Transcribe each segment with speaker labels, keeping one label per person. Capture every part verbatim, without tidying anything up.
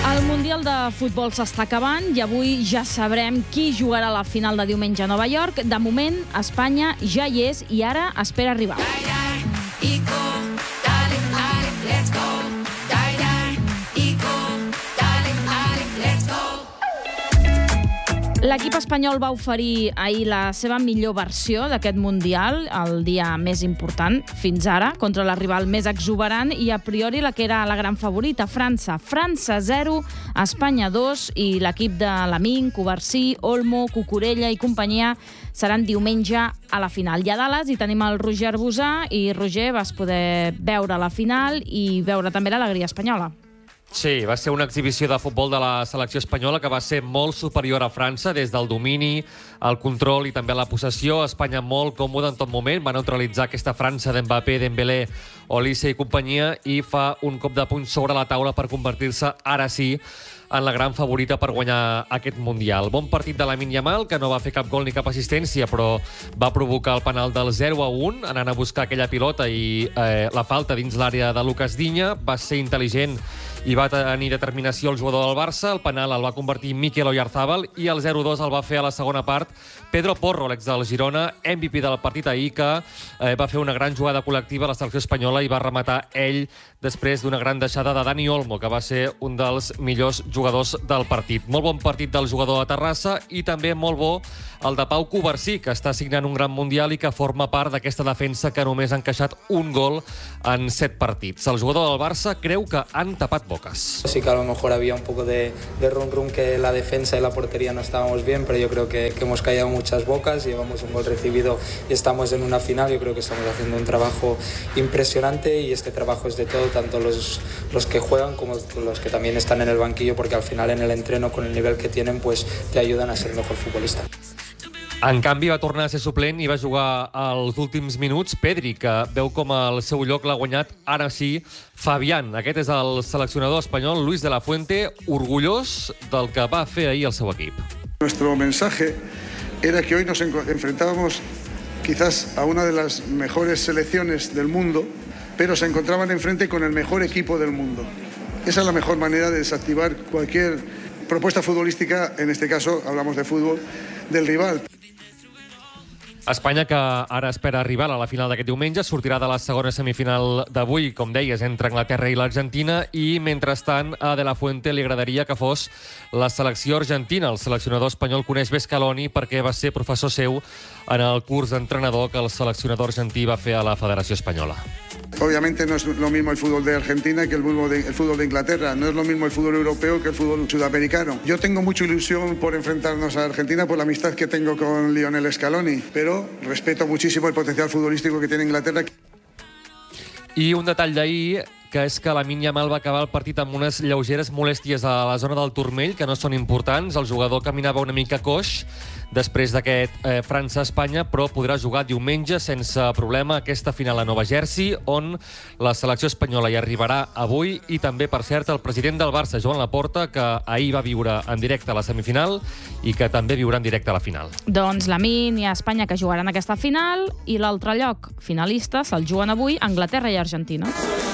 Speaker 1: El Mundial de Futbol s'està acabant i avui ja sabrem qui jugarà a la final de diumenge a Nova York. De moment, Espanya ja hi és i ara espera arribar. L'equip espanyol va oferir ahir la seva millor versió d'aquest Mundial, el dia més important fins ara, contra la rival més exuberant i a priori la que era la gran favorita, França. França zero, Espanya dos i l'equip de Lamine, Covarsí, Olmo, Cucurella i companyia seran diumenge a la final. I a Dallas hi tenim el Roger Arbusà i, Roger, vas poder veure la final i veure també l'alegria espanyola.
Speaker 2: Sí, va ser una exhibició de futbol de la selecció espanyola que va ser molt superior a França des del domini, el control i també la possessió. Espanya molt còmoda en tot moment, va neutralitzar aquesta França d'Mbappé, Dembélé, Olise i companyia i fa un cop de puny sobre la taula per convertir-se, ara sí, en la gran favorita per guanyar aquest Mundial. Bon partit de Lamine Yamal, que no va fer cap gol ni cap assistència, però va provocar el penal del zero a un, anant a buscar aquella pilota i eh, la falta dins l'àrea de Lucas Digne. Va ser intel·ligent i va tenir determinació el jugador del Barça. El penal el va convertir Mikel Oyarzabal i el zero dos el va fer a la segona part Pedro Porro, l'ex del Girona, M V P del partit ahir, que eh, va fer una gran jugada col·lectiva a la selecció espanyola i va rematar ell després d'una gran deixada de Dani Olmo, que va ser un dels millors jugadors del partit. Molt bon partit del jugador de Terrassa i també molt bo el de Pau Covarsí, que està signant un gran Mundial i que forma part d'aquesta defensa que només ha encaixat un gol en set partits. El jugador del Barça creu que han tapat bocas.
Speaker 3: Sí que a lo mejor había un poco de, de rum rum que la defensa y la portería no estábamos bien, pero yo creo que, que hemos callado muchas bocas, llevamos un gol recibido y estamos en una final. Yo creo que estamos haciendo un trabajo impresionante y este trabajo es de todo, tanto los, los que juegan como los que también están en el banquillo, porque al final en el entreno con el nivel que tienen pues te ayudan a ser mejor futbolista.
Speaker 2: En canvi, va tornar a ser suplent i va jugar als últims minuts Pedri, que veu com el seu lloc l'ha guanyat, ara sí, Fabián. Aquest és el seleccionador espanyol, Luis de la Fuente, orgullós del que va fer ahir el seu equip.
Speaker 4: Nuestro mensaje era que hoy nos enfrentábamos quizás a una de las mejores selecciones del mundo, pero se encontraban enfrente con el mejor equipo del mundo. Esa es la mejor manera de desactivar cualquier propuesta futbolística, en este caso hablamos de fútbol, del rival.
Speaker 2: Espanya, que ara espera arribar a la final d'aquest diumenge, sortirà de la segona semifinal d'avui, com deies, entre Anglaterra i l'Argentina, i mentrestant a De La Fuente li agradaria que fos la selecció argentina. El seleccionador espanyol coneix bé Scaloni perquè va ser professor seu en el curs d'entrenador que el seleccionador argentí va fer a la Federació Espanyola.
Speaker 4: Obviamente no es lo mismo el fútbol de Argentina que el fútbol de, el fútbol de Inglaterra, no es lo mismo el fútbol europeo que el fútbol sudamericano. Yo tengo mucha ilusión por enfrentarnos a Argentina por la amistad que tengo con Lionel Scaloni, pero respeto muchísimo el potencial futbolístico que tiene Inglaterra.
Speaker 2: I un detall d'ahir, que és que Lamine Yamal va acabar el partit amb unes lleugeres molèsties a la zona del turmell, que no són importants. El jugador caminava una mica coix després d'aquest eh, França-Espanya, però podrà jugar diumenge sense problema aquesta final a Nova Jersey, on la selecció espanyola hi arribarà avui, i també, per cert, el president del Barça, Joan Laporta, que ahir va viure en directe a la semifinal i que també viurà en directe a la final.
Speaker 1: Doncs Lamine i Espanya, que jugaran aquesta final, i l'altre lloc finalista se'l juguen avui Anglaterra i Argentina.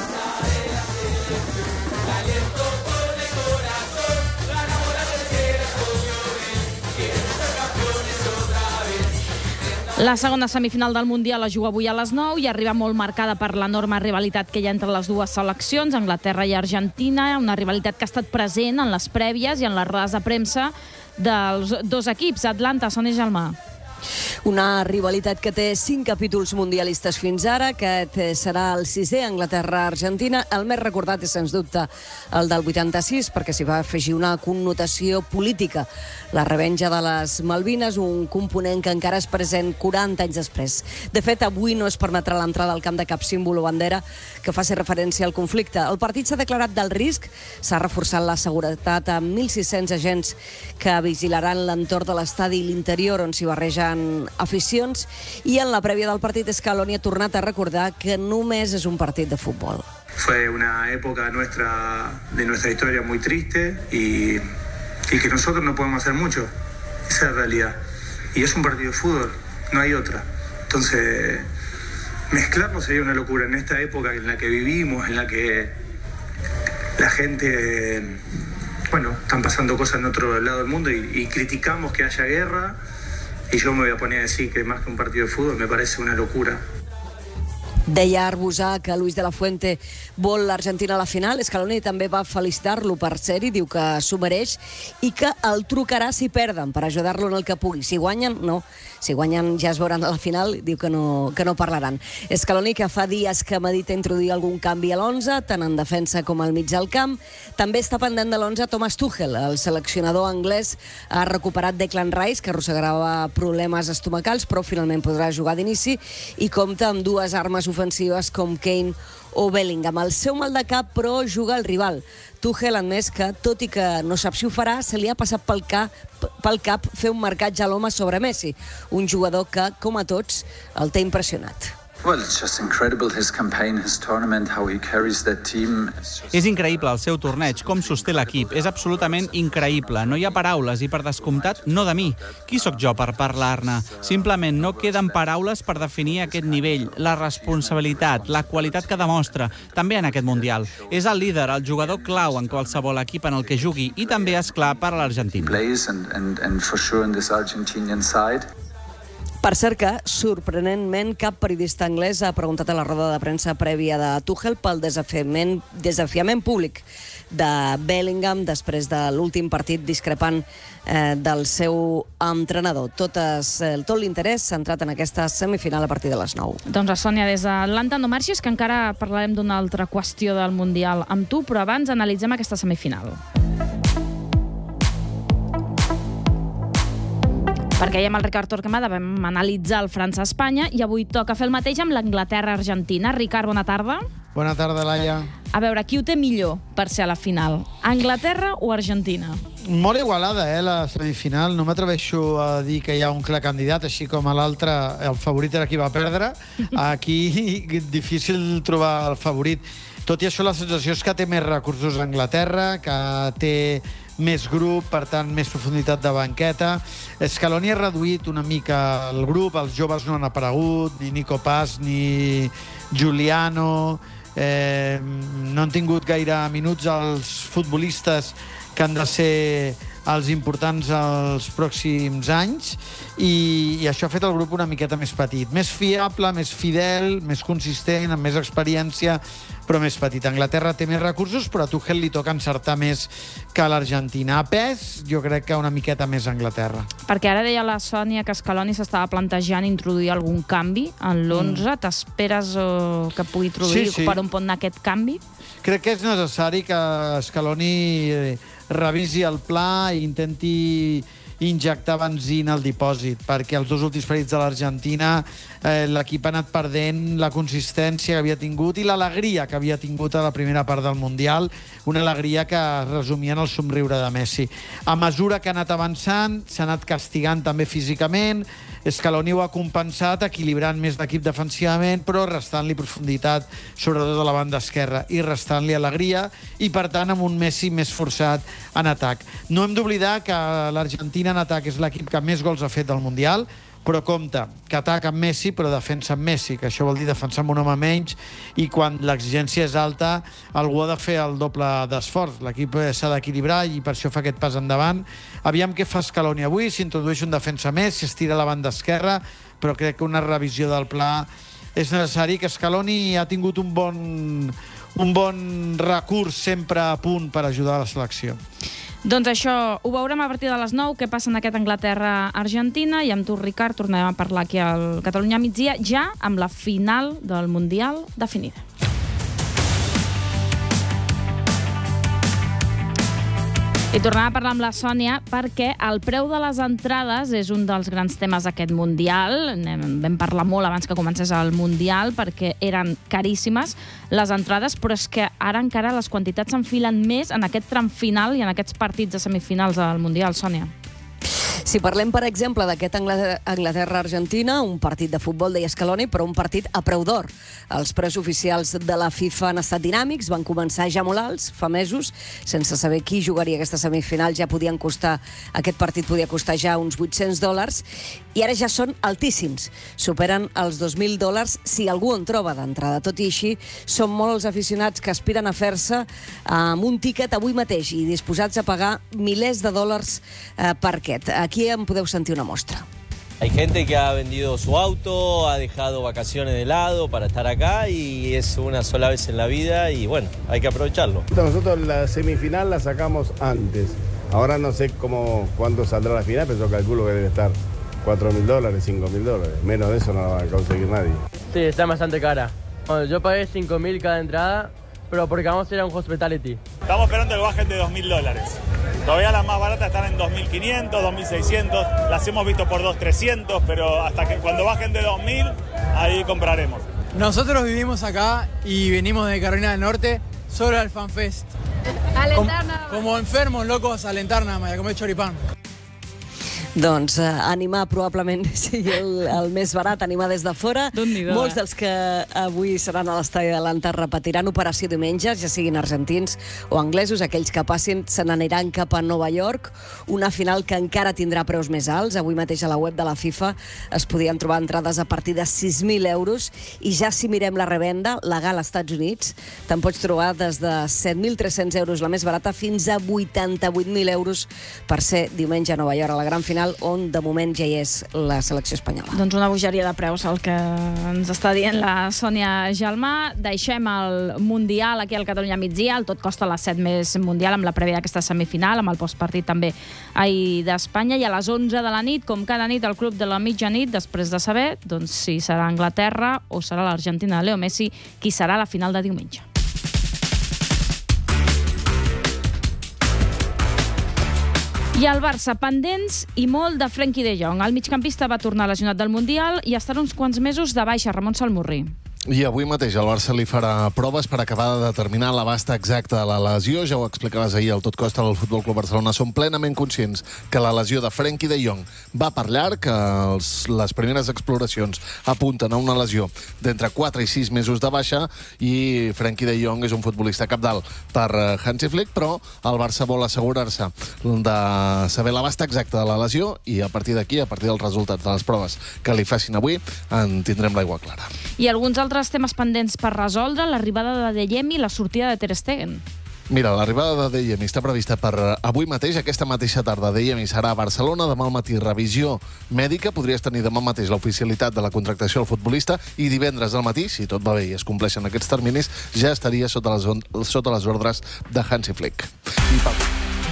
Speaker 1: La segona semifinal del Mundial es juga avui a les nou i arriba molt marcada per l'enorme rivalitat que hi ha entre les dues seleccions, Anglaterra i Argentina, una rivalitat que ha estat present en les prèvies i en les rodes de premsa dels dos equips. Atlanta, Sònia Gelmà.
Speaker 5: Una rivalitat que té cinc capítols mundialistes fins ara. Aquest serà el sisè, Anglaterra-Argentina. El més recordat és, sens dubte, el del vuitanta-sis, perquè s'hi va afegir una connotació política. La revenja de les Malvines, un component que encara és present quaranta anys després. De fet, avui no es permetrà l'entrada al camp de cap símbol o bandera que faci referència al conflicte. El partit s'ha declarat d'alt risc, s'ha reforçat la seguretat amb mil sis-cents agents que vigilaran l'entorn de l'estadi i l'interior, on s'hi barregen aficions, i en la prèvia del partit Scaloni ha tornat a recordar que només és un partit de futbol.
Speaker 6: Fue una época nuestra, de nuestra historia muy triste y, y que nosotros no podemos hacer mucho. Esa es la realidad. Y es un partido de fútbol, no hay otra. Entonces, mezclarlo sería una locura en esta época en la que vivimos, en la que la gente bueno, están pasando cosas en otro lado del mundo y, y criticamos que haya guerra, y yo me voy a poner a decir que más que un partido de fútbol me parece una locura.
Speaker 5: Deia Arbusà que Luis de la Fuente vol l'Argentina a la final. Scaloni també va felicitar-lo per ser-hi, diu que s'ho mereix i que el trucarà si perden per ajudar-lo en el que pugui. Si guanyen, no. Si guanyen ja es veuran a la final, diu que no, que no parlaran. Scaloni, que fa dies que medita introduir algun canvi a l'onze, tant en defensa com al mig del camp. També està pendent de l'onze Thomas Tuchel. El seleccionador anglès ha recuperat Declan Rice, que arrossegava problemes estomacals, però finalment podrà jugar d'inici i compta amb dues armes ofensives com Kane o Bellingham. El seu mal de cap, però, juga al rival. Tuchel ha admès que, tot i que no sap si ho farà, se li ha passat pel cap, pel cap fer un marcatge a l'home sobre Messi, un jugador que, com a tots, el té impressionat.
Speaker 7: Well, it's just incredible, his campaign, his tournament, how he carries that team.
Speaker 8: És increïble el seu torneig, com sosté l'equip. És absolutament increïble. No hi ha paraules i, per descomptat, no de mi. Qui sóc jo per parlar-ne? Simplement no queden paraules per definir aquest nivell, la responsabilitat, la qualitat que demostra, també en aquest Mundial. És el líder, el jugador clau en qualsevol equip en el que jugui i també, és clar, per a l'Argentina.
Speaker 7: And, and, and for sure in this Argentinian side.
Speaker 5: Per cert que, sorprenentment, cap periodista anglès ha preguntat a la roda de premsa prèvia de Tuchel pel desafiament, desafiament públic de Bellingham després de l'últim partit discrepant eh, del seu entrenador. Totes, eh, tot l'interès centrat en aquesta semifinal a partir de les nou.
Speaker 1: Doncs, Sònia, des d'Atlanta no marxis, que encara parlarem d'una altra qüestió del Mundial amb tu, però abans analitzem aquesta semifinal. Perquè ja amb el Ricard Torquemada vam analitzar el França-Espanya i avui toca fer el mateix amb l'Anglaterra-Argentina. Ricard, bona tarda.
Speaker 9: Bona tarda, Laia.
Speaker 1: A veure, qui ho té millor per ser a la final? Anglaterra o Argentina?
Speaker 9: Molt igualada, eh, la semifinal. No m'atreveixo a dir que hi ha un clar candidat, així com a l'altre el favorit era qui va perdre. Aquí difícil trobar el favorit. Tot i això, la sensació és que té més recursos a Anglaterra, que té més grup, per tant, més profunditat de banqueta. Scaloni ha reduït una mica el grup, els joves no han aparegut, ni Nico Paz, ni Giuliano, eh, no han tingut gaire minuts els futbolistes que han de ser els importants als pròxims anys i, i això ha fet el grup una miqueta més petit, més fiable, més fidel, més consistent, amb més experiència, però més petit. Anglaterra té més recursos, però a Tuchel li toca encertar més que a l'Argentina. A pes, jo crec que una miqueta més a Anglaterra.
Speaker 1: Perquè ara deia la Sònia que Scaloni s'estava plantejant introduir algun canvi en l'onze. Mm. T'esperes uh, que pugui introduir? Sí, sí. Per on pot anar aquest canvi?
Speaker 9: Crec que és necessari que Scaloni revisi el pla i intenti injectar benzina al dipòsit, perquè els dos últims partits de l'Argentina eh, l'equip ha anat perdent la consistència que havia tingut i l'alegria que havia tingut a la primera part del Mundial, una alegria que es resumia en el somriure de Messi. A mesura que ha anat avançant, s'ha anat castigant també físicament. Scaloni ho ha compensat equilibrant més l'equip defensivament, però restant-li profunditat, sobretot a la banda esquerra, i restant-li alegria, i per tant amb un Messi més forçat en atac. No hem d'oblidar que l'Argentina en atac és l'equip que més gols ha fet al Mundial, però compte, que ataca amb Messi però defensa amb Messi, que això vol dir defensar amb un home menys, i quan l'exigència és alta algú ha de fer el doble d'esforç. L'equip s'ha d'equilibrar i per això fa aquest pas endavant. Aviam què fa Scaloni avui, s'introdueix un defensa més, s'estira a la banda esquerra, però crec que una revisió del pla és necessari, que Scaloni ha tingut un bon, un bon recurs sempre a punt per ajudar a la selecció.
Speaker 1: Doncs això, ho veurem a partir de les nou, què passa en aquest Anglaterra-Argentina, i amb tu, Ricard, tornem a parlar aquí al Catalunya migdia, ja amb la final del Mundial definida. I tornem a parlar amb la Sònia perquè el preu de les entrades és un dels grans temes d'aquest Mundial. Vam parlar molt abans que comencés el Mundial perquè eren caríssimes les entrades, però és que ara encara les quantitats s'enfilen més en aquest tram final i en aquests partits de semifinals del Mundial, Sònia.
Speaker 5: Si parlem, per exemple, d'aquest Anglaterra-Argentina, un partit de futbol, deia Scaloni, però un partit a preu d'or. Els preus oficials de la FIFA han estat dinàmics, van començar ja molt alts, fa mesos, sense saber qui jugaria aquesta semifinal, ja podien costar, aquest partit podia costar ja uns vuit-cents dòlars, i ara ja són altíssims. Superen els dos mil dòlars si algú en troba d'entrada. Tot i així, són molts aficionats que aspiren a fer-se amb un tíquet avui mateix i disposats a pagar milers de dòlars eh, per aquest. Aquí en podeu sentir una mostra.
Speaker 10: Hay gente que ha vendido su auto, ha dejado vacaciones de lado para estar acá y es una sola vez en la vida y bueno, hay que aprovecharlo.
Speaker 11: Nosotros la semifinal la sacamos antes. Ahora no sé cómo, cuándo saldrá la final, pero yo calculo que debe estar cuatro mil dólares, cinco mil dólares. Menos de eso no la va a conseguir nadie.
Speaker 12: Sí, está bastante cara. Bueno, yo pagué cinco mil cada entrada, pero porque vamos a ir a un hospitality.
Speaker 13: Estamos esperando que bajen de dos mil dólares. Todavía las más baratas están en dos mil quinientos, dos mil seiscientos. Las hemos visto por dos mil trescientos, pero hasta que cuando bajen de dos mil, ahí compraremos.
Speaker 14: Nosotros vivimos acá y venimos de Carolina del Norte solo al FanFest.
Speaker 15: Alentar
Speaker 14: Com,
Speaker 15: nada más.
Speaker 14: Como enfermos, locos, a alentar nada más, a comer choripán.
Speaker 5: Doncs eh, animar probablement sigui el, el més barat, animar des de fora. Molts dels que avui seran a l'estadi de l'Anta repetiran operació diumenge, ja siguin argentins o anglesos. Aquells que passin se n'aniran cap a Nova York. Una final que encara tindrà preus més alts. Avui mateix a la web de la FIFA es podien trobar entrades a partir de sis mil euros i ja si mirem la revenda legal als Estats Units te'n pots trobar des de set mil tres-cents euros la més barata fins a vuitanta-vuit mil euros per ser diumenge a Nova York, a la gran final on de moment ja hi és la selecció espanyola.
Speaker 1: Doncs una bogeria de preus, el que ens està dient la Sònia Gelmà. Deixem el Mundial aquí al Catalunya migdia, el tot costa les set més Mundial amb la prèvia d'aquesta semifinal, amb el postpartit també ahir d'Espanya, i a les onze de la nit, com cada nit, el Club de la Mitjanit, després de saber doncs, si serà Anglaterra o serà l'Argentina de Leo Messi qui serà la final de diumenge. I el Barça, pendents i molt de Frenkie de Jong. El migcampista va tornar lesionat del Mundial i estarà uns quants mesos de baixa. Ramon Salmurri.
Speaker 16: I avui mateix el Barça li farà proves per acabar de determinar l'abast exacte de la lesió. Ja ho explicaves ahir al Tot Costa del Futbol Club Barcelona. Som plenament conscients que la lesió de Frenkie de Jong va per llarg, que els, les primeres exploracions apunten a una lesió d'entre quatre i sis mesos de baixa, i Frenkie de Jong és un futbolista capdalt per Hansi Flick, però el Barça vol assegurar-se de saber l'abast exacte de la lesió i a partir d'aquí, a partir dels resultats de les proves que li facin avui, en tindrem l'aigua clara.
Speaker 1: I alguns altres temes pendents per resoldre, l'arribada de Adeyemi i la sortida de Ter Stegen.
Speaker 16: Mira, l'arribada de Adeyemi està prevista per avui mateix, aquesta mateixa tarda. Adeyemi serà a Barcelona, demà al matí revisió mèdica, podries tenir demà mateix l'oficialitat de la contractació del futbolista i divendres al matí, si tot va bé i es compleixen aquests terminis, ja estaria sota les, sota les ordres de Hansi Flick. I per...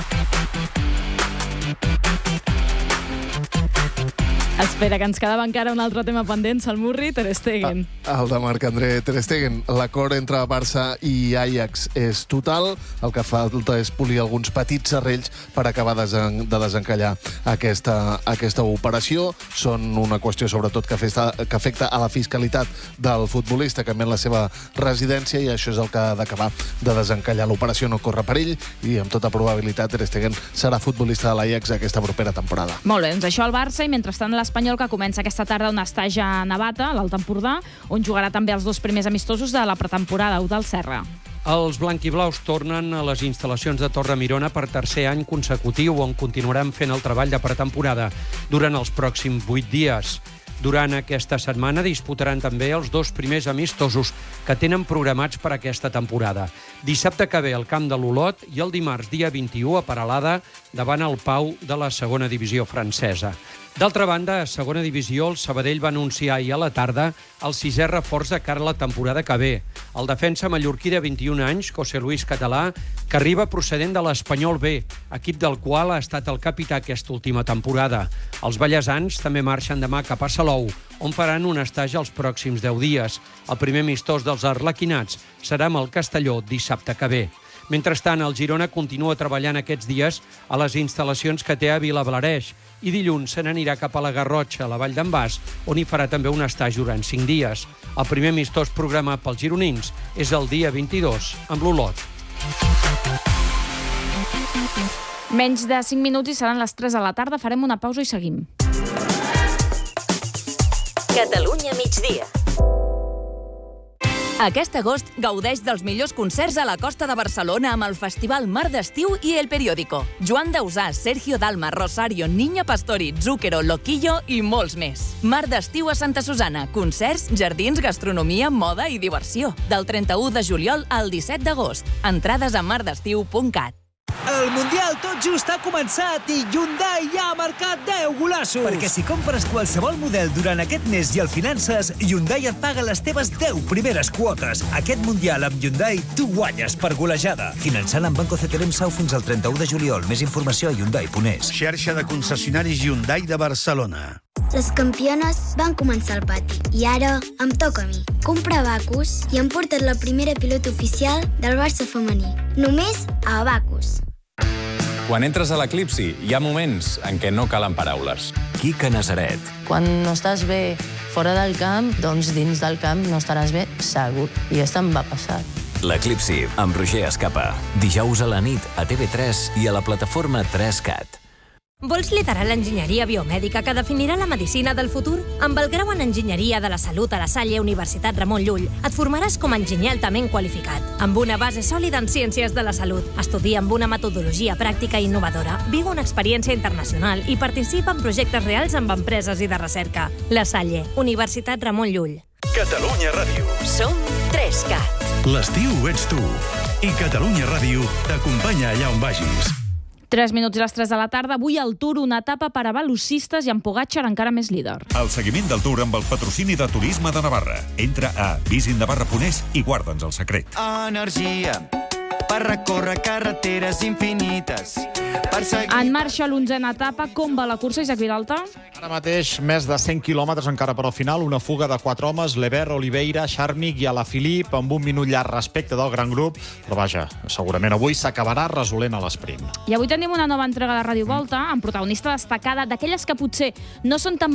Speaker 1: Espera, que ens quedava encara un altre tema pendent, Salmurri, Ter Stegen.
Speaker 16: El de Marc-André Ter Stegen. L'acord entre Barça i Ajax és total. El que falta és polir alguns petits serrells per acabar de desencallar aquesta, aquesta operació. Són una qüestió, sobretot, que afecta, que afecta a la fiscalitat del futbolista, que canviant la seva residència, i això és el que ha d'acabar de desencallar. L'operació no corre perill i, amb tota probabilitat, Ter Stegen serà futbolista de l'Ajax aquesta propera temporada.
Speaker 1: Molt bé, doncs això al Barça, i mentrestant l'Espanyol, que comença aquesta tarda un estatge a Navata, a l'Alt Empordà, on jugarà també els dos primers amistosos de la pretemporada. Eudald Serra.
Speaker 17: Els blanquiblaus tornen a les instal·lacions de Torre-Mirona per tercer any consecutiu, on continuaran fent el treball de pretemporada durant els pròxims vuit dies. Durant aquesta setmana disputaran també els dos primers amistosos que tenen programats per aquesta temporada. Dissabte que ve al camp de l'Olot i el dimarts, dia vint-i-u, a Peralada, davant el Pau de la segona divisió francesa. D'altra banda, a segona divisió, el Sabadell va anunciar ahir a la tarda el sisè reforç de cara a la temporada que ve. El defensa mallorquí de vint-i-un anys, José Luis Català, que arriba procedent de l'Espanyol B, equip del qual ha estat el capità aquesta última temporada. Els ballesans també marxen demà cap a Salou, on faran un estatge els pròxims deu dies. El primer amistós dels arlequinats serà amb el Castelló dissabte que ve. Mentrestant, el Girona continua treballant aquests dies a les instal·lacions que té a Vilablareix i dilluns se n'anirà cap a la Garrotxa, a la Vall d'en Bas, on hi farà també un estatge durant cinc dies. El primer amistós programat pels gironins és el dia vint-i-dos, amb l'Olot.
Speaker 1: Menys de cinc minuts i seran les tres de la tarda. Farem una pausa i seguim.
Speaker 15: Catalunya migdia. Aquest agost gaudeix dels millors concerts a la costa de Barcelona amb el Festival Mar d'Estiu i El Periódico. Joan Dausà, Sergio Dalma, Rosario, Niña Pastori, Zúquero, Loquillo i molts més. Mar d'Estiu a Santa Susana. Concerts, jardins, gastronomia, moda i diversió. Del trenta-u de juliol al disset d'agost. Entrades a mardestiu punt cat.
Speaker 18: El Mundial tot just ha començat i Hyundai ja ha marcat deu golassos. Perquè si compres qualsevol model durant aquest mes i el finances, Hyundai et paga les teves deu primeres quotes. Aquest Mundial amb Hyundai tu guanyes per golejada. Finançant amb Banco C T L M Sau fins al trenta-u de juliol. Més informació a hyundai punt es.
Speaker 19: Xarxa de concessionaris Hyundai de Barcelona.
Speaker 20: Les campiones van començar al pati i ara em toca a mi. Comprar Abacus i hem portat la primera pilota oficial del Barça femení. Només a Abacus.
Speaker 21: Quan entres a l'Eclipsi, hi ha moments en què no calen paraules.
Speaker 22: Quica Nazaret.
Speaker 23: Quan no estàs bé fora del camp, doncs dins del camp no estaràs bé segur. I aquesta em va passar.
Speaker 22: L'Eclipsi, amb Roger Escapa. Dijous a la nit a T V tres i a la plataforma tres cat.
Speaker 24: Vols liderar l'enginyeria biomèdica que definirà la medicina del futur? Amb el grau en Enginyeria de la Salut a la Salle Universitat Ramon Llull et formaràs com a enginyer altament qualificat, amb una base sòlida en ciències de la salut. Estudia amb una metodologia pràctica i innovadora, viu una experiència internacional i participa en projectes reals amb empreses i de recerca. La Salle, Universitat Ramon Llull.
Speaker 25: Catalunya Ràdio.
Speaker 15: Som tres cat.
Speaker 25: L'estiu ets tu. I Catalunya Ràdio t'acompanya allà on vagis.
Speaker 1: tres minuts i les tres de la tarda. Avui al Tour, una etapa per a velocistes i amb Pogačar encara més líder.
Speaker 26: El seguiment del Tour amb el patrocini de Turisme de Navarra. Entra a visit navarra punt es i guarda'ns el secret.
Speaker 27: Energia per recórrer carreteres infinites.
Speaker 1: En marxa l'onzena etapa. Com va la cursa, Isaac Vilalta?
Speaker 28: Ara mateix, més de cent quilòmetres encara per al final. Una fuga de quatre homes, Lever, Oliveira, Charmig i Alaphilippe, amb un minut llarg respecte del gran grup. Però vaja, segurament avui s'acabarà resolent a l'esprint.
Speaker 1: I avui tenim una nova entrega de Ràdio Volta, amb protagonista destacada, d'aquelles que potser no són tan